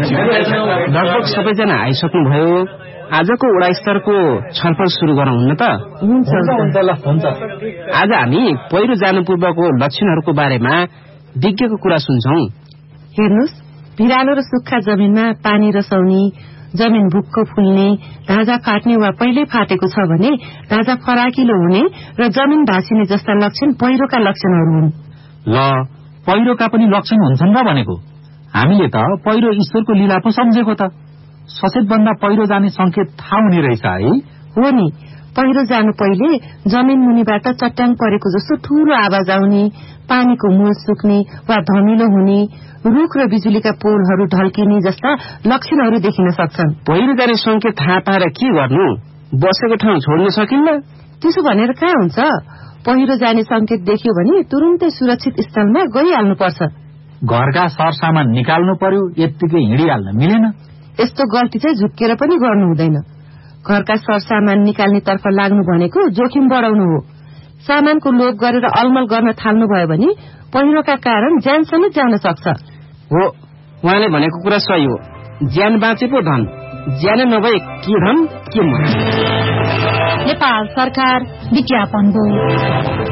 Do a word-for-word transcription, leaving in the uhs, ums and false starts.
लगभग सबैजना आइसक्नुभयो। आजको वडा स्तरको छलफल सुरु गरौँ हुन्न त? आज हामी पहिरो जानु पूर्वको लक्षणहरूको बारेमा विज्ञको कुरा सुन्छौं। हेर्नुस्, भिरालो र सुक्खा जमिनमा पानी रसाउने, जमिन भुक्को फुल्ने, ढाँचा फाट्ने वा पहिल्यै फाटेको छ भने ढाँचा फराकिलो हुने र जमिन भाँसिने जस्ता लक्षण पहिरोका लक्षणहरू हुन्। ल, पहिरोका पनि लक्षण हुन्छन् र भनेको? हामीले त पहिरो ईश्वरको लीला पो सम्झेको त। सचेत भन्दा पहिरो जाने संकेत थाहा हुने रहेछ है? हो नि, पहिरो जानु पहिले जमिन मुनिबाट चट्याङ परेको जस्तो ठूलो आवाज आउने, पानीको मूल सुक्ने वा धमिलो हुने, रुख र बिजुलीका पोलहरू ढल्किने जस्ता लक्षणहरू देखिन सक्छन्। पहिरो जाने संकेत थाहा पाएर के गर्नु? बसेको ठाउँ छोड्न सकिन्न? त्यसो भनेर कहाँ हुन्छ? पहिरो जाने संकेत देख्यो भने तुरुन्तै सुरक्षित स्थलमा गइहाल्नुपर्छ। घरका सरसामान निकाल्नु पर्यो, यत्तिकै हिँडिहाल्न मिलेन। यस्तो गल्ती चाहिँ झुक्केर पनि गर्नु हुँदैन। घरका सरसामान निकाल्ने तर्फ लाग्नु भनेको जोखिम बढाउनु हो। सामानको लोभ गरेर अलमल गर्न थाल्नु भयो भने पहिरोका कारण ज्यान समेत जान सक्छ। हो, उहाँले भनेको कुरा सही हो। ज्यान बाँचे पो धन, ज्यान नभए के धन के मर। नेपाल सरकार विज्ञापन बोर्ड।